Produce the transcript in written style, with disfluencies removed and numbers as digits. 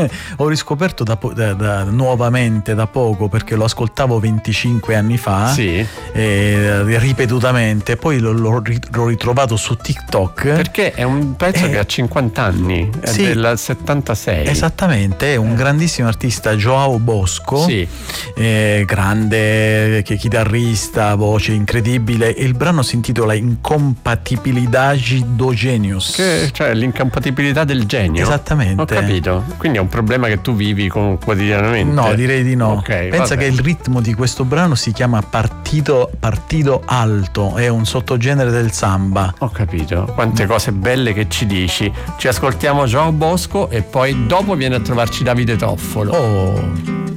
ho riscoperto nuovamente da poco, perché lo ascoltavo 25 anni fa, sì, ripetutamente, poi l'ho ritrovato su TikTok. Perché è un pezzo che ha 50 anni, è sì, del 76. Esattamente, è un grandissimo artista, João Bosco, sì, grande chitarrista, voce incredibile. Il brano si intitola Incompatibilidade do Genius, cioè l'incompatibilità del genio. Esattamente. Ho capito. Quindi è un problema che tu vivi quotidianamente? No, direi di no. Okay, pensa che il ritmo di questo brano si chiama partido alto, è un sottogenere del samba. Ho capito. Quante cose belle che ci dici. Ci ascoltiamo João Bosco e poi dopo viene a trovarci Davide Toffolo. Oh.